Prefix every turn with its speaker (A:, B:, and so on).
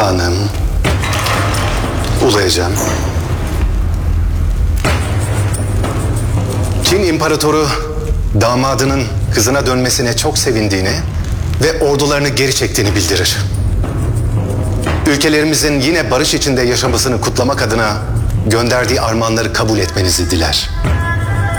A: Hanım, Uluecem, Çin İmparatoru damadının kızına dönmesine çok sevindiğini ve ordularını geri çektiğini bildirir. Ülkelerimizin yine barış içinde yaşamasını kutlamak adına gönderdiği armağanları kabul etmenizi diler.